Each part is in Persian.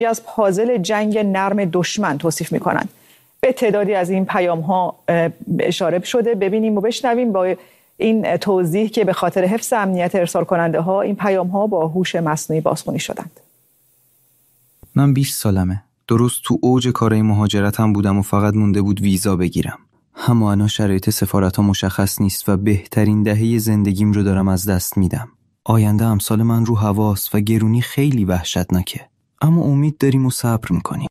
از پازل جنگ نرم دشمن توصیف می‌کنند. به تعدادی از این پیام‌ها اشاره شده. ببینیم و بشنویم با این توضیح که به خاطر حفظ امنیت ارسال کننده ها این پیام‌ها با هوش مصنوعی بازخوانی شدند. من 20 سالمه. درست تو اوج کارهای مهاجرتم بودم و فقط مونده بود ویزا بگیرم. اما شرایط سفارت‌ها مشخص نیست و بهترین دهه زندگیم رو دارم از دست میدم. آینده امسال من رو حواس و گرونی خیلی وحشتناکه. اما امید داریم و صبر میکنیم.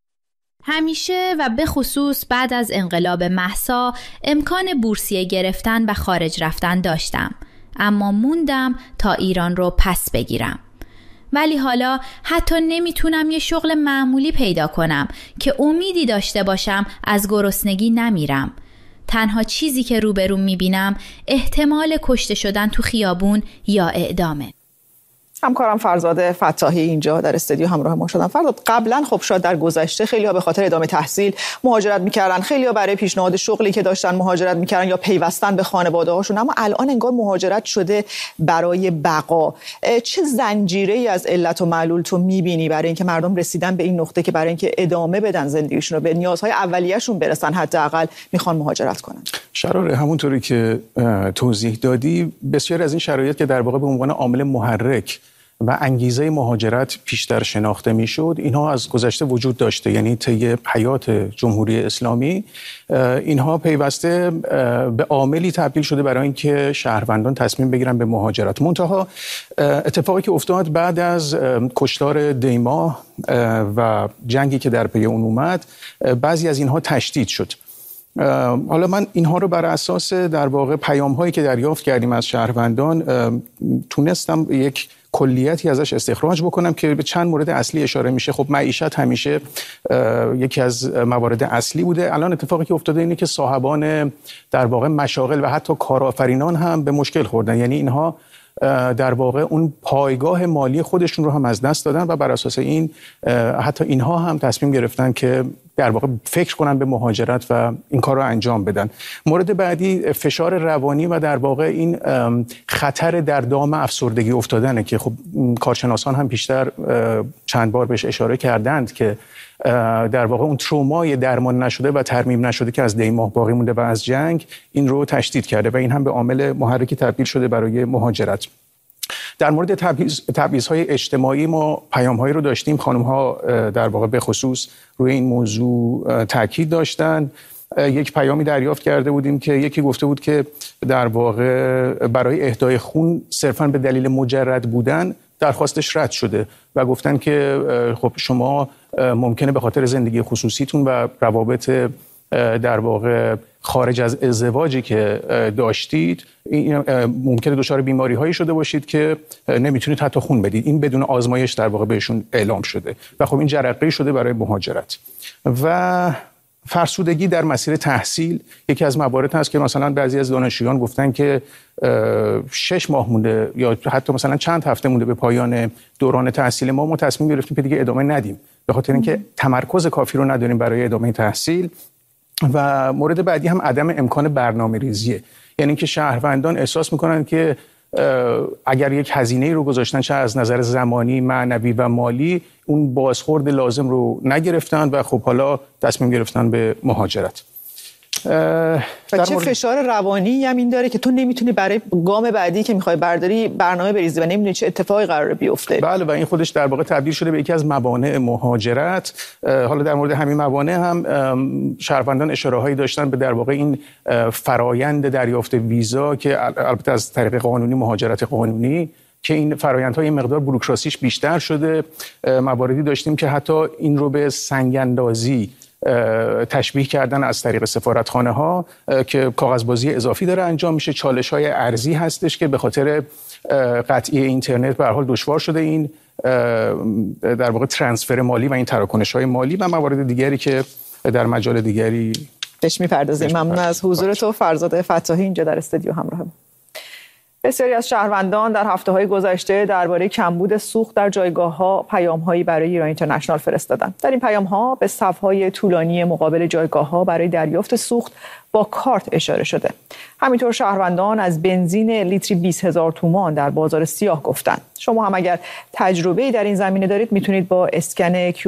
همیشه و به خصوص بعد از انقلاب مهسا امکان بورسیه گرفتن و خارج رفتن داشتم، اما موندم تا ایران رو پس بگیرم. ولی حالا حتی نمیتونم یه شغل معمولی پیدا کنم که امیدی داشته باشم از گرسنگی نمیرم. تنها چیزی که روبروم میبینم احتمال کشته شدن تو خیابون یا اعدامه. همکارم فرزاد فتاحی اینجا در استودیو همراه ما شدن. فرزاد، قبلا خب شاید در گذشته خیلی‌ها به خاطر ادامه تحصیل مهاجرت می‌کردن، خیلی‌ها برای پیشنهاد شغلی که داشتن مهاجرت می‌کردن یا پیوستن به خانواده‌هاشون، اما الان انگار مهاجرت شده برای بقا. چه زنجیره‌ای از علت و معلول تو می‌بینی برای اینکه مردم رسیدن به این نقطه که برای اینکه ادامه بدن زندگیشون رو، به نیازهای اولیه‌شون برسن، حداقل می‌خوان مهاجرت کنن؟ شراره همونطوری که توضیح دادی، بسیار از این شرایط که در واقع به عنوان عامل محرک و انگیزه مهاجرت بیشتر شناخته میشد، اینها از گذشته وجود داشته. یعنی طی حیات جمهوری اسلامی اینها پیوسته به عاملی تبدیل شده برای اینکه شهروندان تصمیم بگیرن به مهاجرت. منتها اتفاقی که افتاد بعد از کشتار دیماه و جنگی که در پی اون اومد، بعضی از اینها تشدید شد. حالا من اینها رو بر اساس در واقع پیام‌هایی که دریافت کردیم از شهروندان تونستم یک کلیتی ازش استخراج بکنم که به چند مورد اصلی اشاره میشه. خب معیشت همیشه یکی از موارد اصلی بوده. الان اتفاقی که افتاده اینه که صاحبان در واقع مشاغل و حتی کارآفرینان هم به مشکل خوردن. یعنی اینها در واقع اون پایگاه مالی خودشون رو هم از دست دادن و بر اساس این حتی اینها هم تصمیم گرفتن که در واقع فکر کنن به مهاجرت و این کار رو انجام بدن. مورد بعدی فشار روانی و در واقع این خطر در دام افسردگی افتادنه که خب کارشناسان هم بیشتر چند بار بهش اشاره کردند که در واقع اون ترومای درمان نشده و ترمیم نشده که از دیماه باقی مونده و از جنگ این رو تشدید کرده و این هم به عامل محرکی تبدیل شده برای مهاجرت. در مورد تبعیض‌های اجتماعی ما پیام‌هایی رو داشتیم. خانم‌ها در واقع به خصوص روی این موضوع تاکید داشتن. یک پیامی دریافت کرده بودیم که یکی گفته بود که در واقع برای اهدای خون صرفاً به دلیل مجرد بودن درخواستش رد شده و گفتن که خب شما ممکنه به خاطر زندگی خصوصیتون و روابط در واقع خارج از ازدواجی که داشتید ممکنه دچار بیماری‌هایی شده باشید که نمیتونید حتی خون بدید. این بدون آزمایش در واقع بهشون اعلام شده و خب این جرقه‌ای شده برای مهاجرت. و فرسودگی در مسیر تحصیل یکی از موارد هست که مثلا بعضی از دانشجویان گفتن که 6 ماه مونده یا حتی مثلا چند هفته مونده به پایان دوران تحصیل ما تصمیم گرفتیم که دیگه ادامه ندیم به خاطر اینکه تمرکز کافی رو نداریم برای ادامه تحصیل. و مورد بعدی هم عدم امکان برنامه‌ریزیه. یعنی که شهروندان احساس میکنن که اگر یک هزینه‌ای رو گذاشتن چه از نظر زمانی، معنوی و مالی، اون بازخورد لازم رو نگرفتن و خب حالا تصمیم گرفتن به مهاجرت. و چه فشار روانی هم این داره که تو نمیتونی برای گام بعدی که میخوای برداری برنامه بریزی و نمیدونی چه اتفاقی قراره بیفته. بله و این خودش در واقع تبدیل شده به یکی از موانع مهاجرت. حالا در مورد همین موانع هم شهروندان اشاره‌هایی داشتن به در واقع این فرایند دریافت ویزا که البته از طریق قانونی، مهاجرت قانونی، که این فرآیندهای مقدار بوروکراسیش بیشتر شده. مواردی داشتیم که حتی این رو به سنگ‌اندازی تشبیه کردن از طریق سفارتخانه ها که کاغذبازی اضافی داره انجام میشه. چالش های ارزی هستش که به خاطر قطعی اینترنت به هر حال دشوار شده این در واقع ترانسفر مالی و این تراکنش های مالی و موارد دیگری که در مجال دیگری بهش میپردازیم. ممنون از حضور تو فرزاد فتاحی اینجا در استودیو همراه. بسیاری از شهروندان در هفته‌های گذشته درباره کمبود سوخت در جایگاه‌ها پیام‌هایی برای ایران اینترنشنال فرستادند. در این پیام‌ها به صف‌های طولانی مقابل جایگاه‌ها برای دریافت سوخت با کارت اشاره شده. همینطور شهروندان از بنزین لیتری 20,000 تومان در بازار سیاه گفتند. شما هم اگر تجربه‌ای در این زمینه دارید میتونید با اسکن